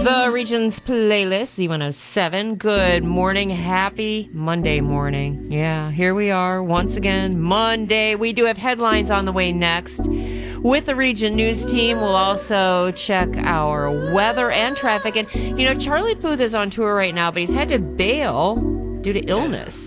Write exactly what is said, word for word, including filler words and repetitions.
The Regions Playlist, Z one oh seven. Good morning. Happy Monday morning. Yeah, here we are once again, Monday. We do have headlines on the way next. With the Region News team, we'll also check our weather and traffic. And, you know, Charlie Puth is on tour right now, but he's had to bail due to illness.